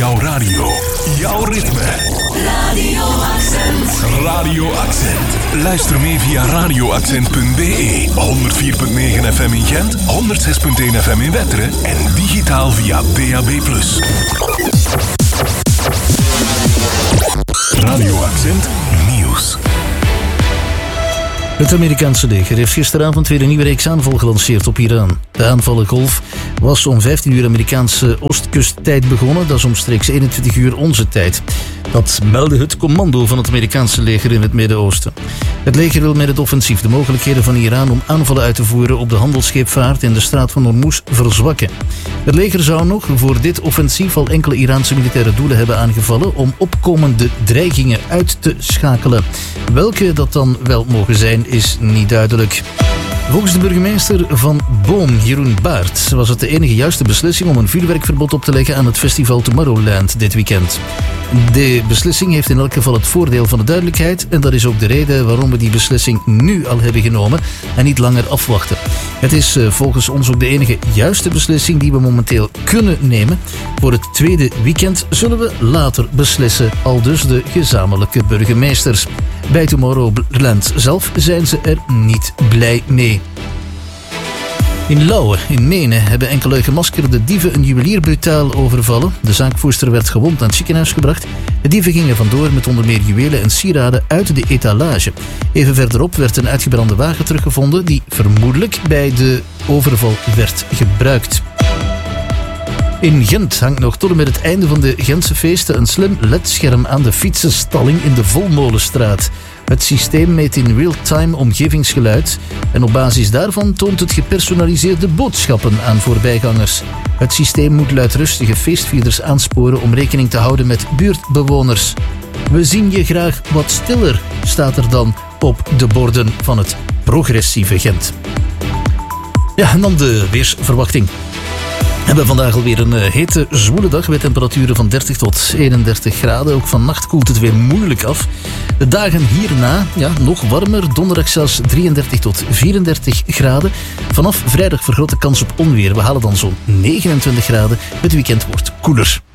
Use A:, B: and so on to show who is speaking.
A: Jouw radio. Jouw ritme.
B: Radio Accent.
A: Radio Accent. Luister mee via radioaccent.be. 104.9 FM in Gent, 106.1 FM in Wetteren en digitaal via DAB+. Radio Accent Nieuws.
C: Het Amerikaanse leger heeft gisteravond weer een nieuwe reeks aanval gelanceerd op Iran. De aanvallengolf was om 15 uur Amerikaanse oostkusttijd begonnen. Dat is omstreeks 21 uur onze tijd. Dat meldde het commando van het Amerikaanse leger in het Midden-Oosten. Het leger wil met het offensief de mogelijkheden van Iran om aanvallen uit te voeren op de handelsscheepvaart in de straat van Hormuz verzwakken. Het leger zou nog voor dit offensief al enkele Iraanse militaire doelen hebben aangevallen om opkomende dreigingen uit te schakelen. Welke dat dan wel mogen zijn, is niet duidelijk. Volgens de burgemeester van Boom, Jeroen Baert, was het de enige juiste beslissing om een vuurwerkverbod op te leggen aan het festival Tomorrowland dit weekend. De beslissing heeft in elk geval het voordeel van de duidelijkheid en dat is ook de reden waarom we die beslissing nu al hebben genomen en niet langer afwachten. Het is volgens ons ook de enige juiste beslissing die we momenteel kunnen nemen. Voor het tweede weekend zullen we later beslissen, aldus de gezamenlijke burgemeesters. Bij Tomorrowland zelf zijn ze er niet blij mee. In Lauwe, in Menen, hebben enkele gemaskerde dieven een juwelier brutaal overvallen. De zaakvoerster werd gewond naar het ziekenhuis gebracht. De dieven gingen vandoor met onder meer juwelen en sieraden uit de etalage. Even verderop werd een uitgebrande wagen teruggevonden die vermoedelijk bij de overval werd gebruikt. In Gent hangt nog tot en met het einde van de Gentse feesten een slim LED-scherm aan de fietsenstalling in de Volmolenstraat. Het systeem meet in real-time omgevingsgeluid en op basis daarvan toont het gepersonaliseerde boodschappen aan voorbijgangers. Het systeem moet luidruchtige feestvierders aansporen om rekening te houden met buurtbewoners. We zien je graag wat stiller, staat er dan op de borden van het progressieve Gent. Ja, en dan de weersverwachting. We hebben vandaag alweer een hete, zwoele dag met temperaturen van 30 tot 31 graden. Ook vannacht koelt het weer moeilijk af. De dagen hierna, nog warmer. Donderdag zelfs 33 tot 34 graden. Vanaf vrijdag vergrote kans op onweer. We halen dan zo'n 29 graden. Het weekend wordt koeler.